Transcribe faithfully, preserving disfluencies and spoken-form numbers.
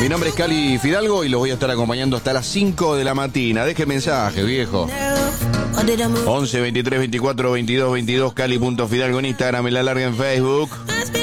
Mi nombre es Cali Fidalgo y los voy a estar acompañando hasta las cinco de la mañana. Deje mensaje, viejo. once, veintitrés, veinticuatro, veintidós, veintidós, Cali punto Fidalgo en Instagram, en la larga en Facebook.